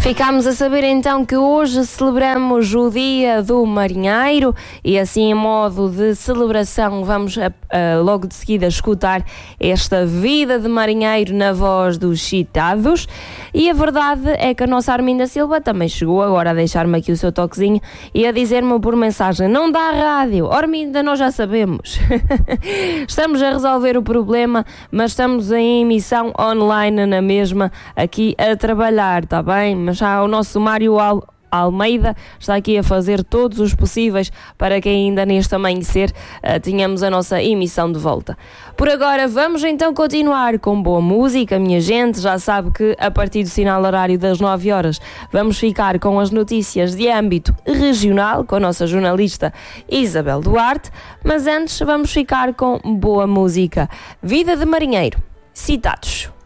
Ficámos a saber então que hoje celebramos o Dia do Marinheiro e assim em modo de celebração vamos logo de seguida escutar esta vida de marinheiro na voz dos Citados. E a verdade é que a nossa Arminda Silva também chegou agora a deixar-me aqui o seu toquezinho e a dizer-me por mensagem: não dá rádio, Arminda, nós já sabemos. Estamos a resolver o problema, mas estamos em emissão online na mesma, aqui a trabalhar, está bem? Mas já o nosso Mário Almeida está aqui a fazer todos os possíveis para que ainda neste amanhecer tenhamos a nossa emissão de volta. Por agora vamos então continuar com boa música, minha gente. Já sabe que a partir do sinal horário das 9 horas vamos ficar com as notícias de âmbito regional com a nossa jornalista Isabel Duarte, mas antes vamos ficar com boa música. Vida de Marinheiro, Citados.